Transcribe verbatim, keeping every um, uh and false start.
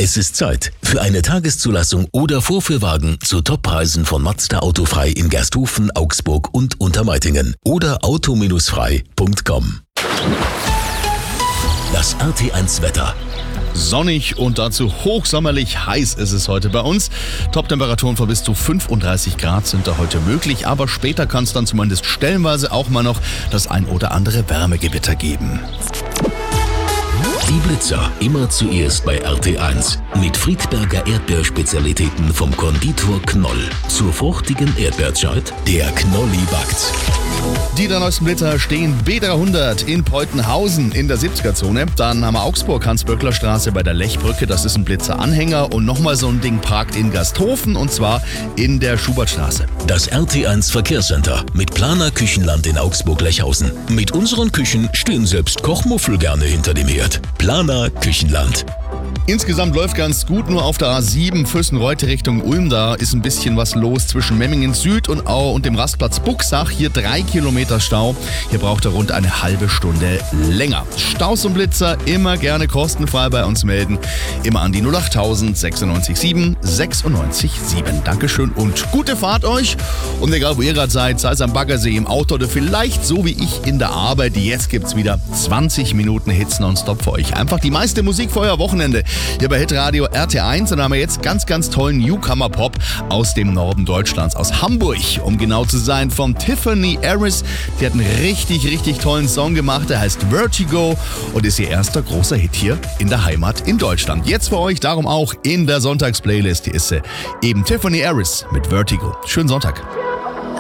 Es ist Zeit für eine Tageszulassung oder Vorführwagen zu Toppreisen von Mazda Autofrei in Gersthofen, Augsburg und Untermeitingen oder auto frei punkt com. Das R T eins Wetter. Sonnig und dazu hochsommerlich heiß ist es heute bei uns. Top-Temperaturen von bis zu fünfunddreißig Grad sind da heute möglich, aber später kann es dann zumindest stellenweise auch mal noch das ein oder andere Wärmegewitter geben. Die Blitzer immer zuerst bei R T eins. Mit Friedberger Erdbeerspezialitäten vom Konditor Knoll. Zur fruchtigen Erdbeerzeit, der Knolli backt. Die der neuesten Blitzer stehen B dreihundert in Peutenhausen in der siebziger-Zone. Dann haben wir Augsburg, Hans-Böckler-Straße bei der Lechbrücke. Das ist ein Blitzer-Anhänger. Und nochmal so ein Ding parkt in Gersthofen und zwar in der Schubertstraße. Das R T eins Verkehrscenter mit Planer Küchenland in Augsburg-Lechhausen. Mit unseren Küchen stehen selbst Kochmuffel gerne hinter dem Herd. Planer Küchenland. Insgesamt läuft ganz gut, nur auf der A sieben Fürstenreuth Richtung Ulm. Da ist ein bisschen was los zwischen Memmingen Süd und Au und dem Rastplatz Buxach. Hier drei Kilometer Stau. Hier braucht er rund eine halbe Stunde länger. Staus und Blitzer immer gerne kostenfrei bei uns melden. Immer an die null achttausend sechsundneunzig sieben sechsundneunzig sieben. Dankeschön und gute Fahrt euch. Und egal wo ihr gerade seid, sei es am Baggersee, im Auto oder vielleicht so wie ich in der Arbeit. Jetzt gibt's wieder zwanzig Minuten Hits nonstop für euch. Einfach die meiste Musik für euer Wochenende. Hier bei Hitradio R T eins und da haben wir jetzt ganz, ganz tollen Newcomer-Pop aus dem Norden Deutschlands, aus Hamburg, um genau zu sein, von Tiffany Harris. Die hat einen richtig, richtig tollen Song gemacht, der heißt Vertigo und ist ihr erster großer Hit hier in der Heimat in Deutschland. Jetzt für euch darum auch in der Sonntagsplaylist. Hier ist sie, eben Tiffany Harris mit Vertigo. Schönen Sonntag.